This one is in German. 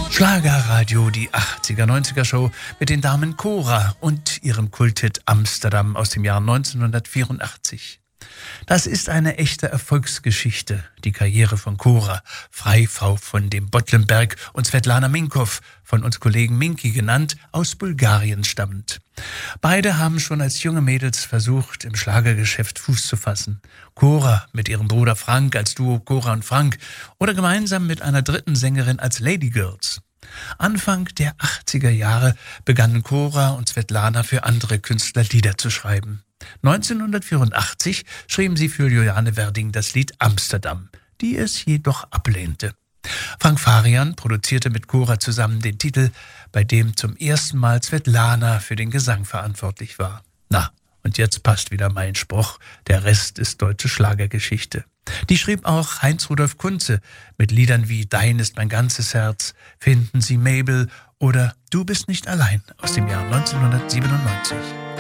Schlagerradio, die 80er-90er-Show mit den Damen Cora und ihrem Kulthit Amsterdam aus dem Jahr 1984. Das ist eine echte Erfolgsgeschichte, die Karriere von Cora, Freifrau von dem Bottlenberg, und Svetlana Minkow, von uns Kollegen Minki genannt, aus Bulgarien stammend. Beide haben schon als junge Mädels versucht, im Schlagergeschäft Fuß zu fassen. Cora mit ihrem Bruder Frank als Duo Cora und Frank oder gemeinsam mit einer dritten Sängerin als Lady Girls. Anfang der 80er Jahre begannen Cora und Svetlana für andere Künstler Lieder zu schreiben. 1984 schrieben sie für Juliane Werding das Lied Amsterdam, die es jedoch ablehnte. Frank Farian produzierte mit Cora zusammen den Titel, bei dem zum ersten Mal Svetlana für den Gesang verantwortlich war. Na, und jetzt passt wieder mein Spruch, der Rest ist deutsche Schlagergeschichte. Die schrieb auch Heinz-Rudolf Kunze mit Liedern wie Dein ist mein ganzes Herz, Finden Sie Mabel oder Du bist nicht allein aus dem Jahr 1997.